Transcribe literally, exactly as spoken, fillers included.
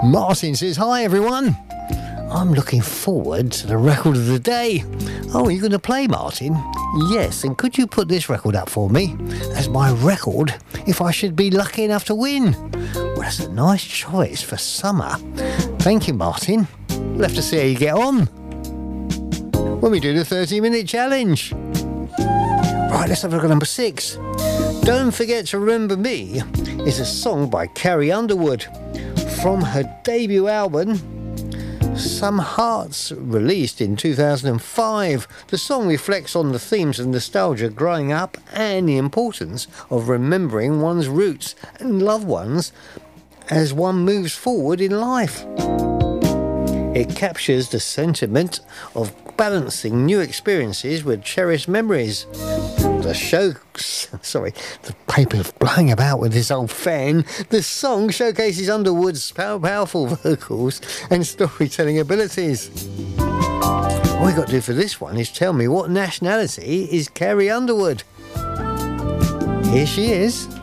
Martin says, hi everyone. I'm looking forward to the record of the day. Oh, are you going to play, Martin? Yes, and could you put this record up for me as my record if I should be lucky enough to win? Well, that's a nice choice for summer. Thank you, Martin. We'll have to see how you get on when we do the thirty minute challenge. Right, let's have a look at number six. Don't Forget to Remember Me is a song by Carrie Underwood from her debut album Some Hearts, released in two thousand five. The song reflects on the themes of nostalgia growing up and the importance of remembering one's roots and loved ones as one moves forward in life. It captures the sentiment of balancing new experiences with cherished memories. The show, sorry, the paper's blowing about with this old fan. The song showcases Underwood's pow- powerful vocals and storytelling abilities. All you got to do for this one is tell me what nationality is Carrie Underwood. Here she is.